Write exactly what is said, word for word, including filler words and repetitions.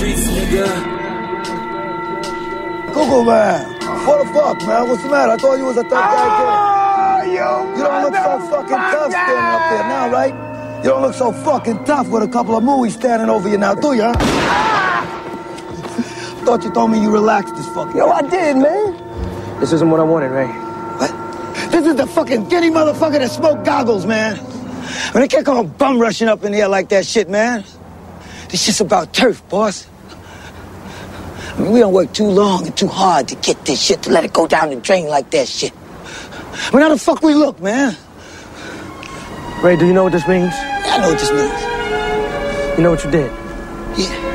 streets, nigga. Google, man. What the fuck, man? What's the matter? I thought you was a tough guy, kid. Oh, you, you don't look so fucking tough standing up there now, right? You don't look so fucking tough with a couple of movies standing over you now, do you, huh? Thought you told me you relaxed this fucking Yo, I did, man. This isn't what I wanted, Ray. What? This is the fucking guinea motherfucker that smoked goggles, man. I mean, they can't come bum rushing up in here like that shit, man. This shit's about turf, boss. I mean, we don't work too long and too hard to get this shit, to let it go down the drain like that shit. I mean, how the fuck we look, man? Ray, do you know what this means? Yeah, I know what this means. You know what you did? Yeah.